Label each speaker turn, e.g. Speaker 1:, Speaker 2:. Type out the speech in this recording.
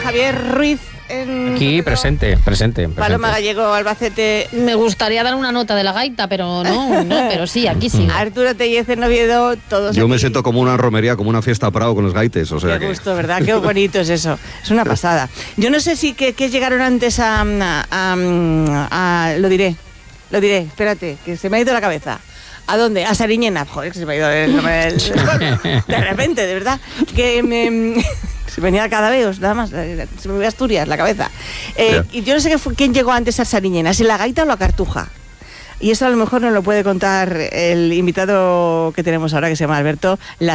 Speaker 1: Javier Ruiz.
Speaker 2: Aquí, presente.
Speaker 1: Paloma Gallego, Albacete.
Speaker 3: Me gustaría dar una nota de la gaita, pero no, pero sí, aquí sí.
Speaker 1: Arturo Tellez en Oviedo, todos.
Speaker 4: Yo
Speaker 1: aquí.
Speaker 4: me siento como una romería, como una fiesta Prado con los gaites, o sea
Speaker 1: Qué gusto, ¿verdad? Qué bonito es eso. Es una pasada. Yo no sé si que llegaron antes a lo diré, espérate, que se me ha ido la cabeza. ¿A dónde? A Sariñena. Joder, que se me ha ido el nombre del pueblo. De repente, de verdad. Que se venía a Cadaveos, nada más. Se me iba a Asturias la cabeza. Y yo no sé quién llegó antes a Sariñena, si la gaita o la cartuja. Y eso a lo mejor nos lo puede contar el invitado que tenemos ahora, que se llama Alberto.